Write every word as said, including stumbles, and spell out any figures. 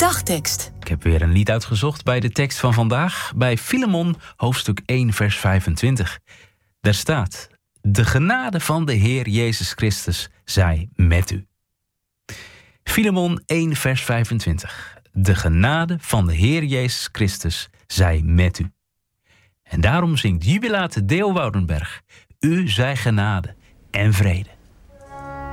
dagtekst. Ik heb weer een lied uitgezocht bij de tekst van vandaag, bij Filemon, hoofdstuk één, vers vijfentwintig. Daar staat: de genade van de Heer Jezus Christus zij met u. Filemon één, vers vijfentwintig. De genade van de Heer Jezus Christus zij met u. En daarom zingt Jubilate Deo Woudenberg: u zij genade en vrede.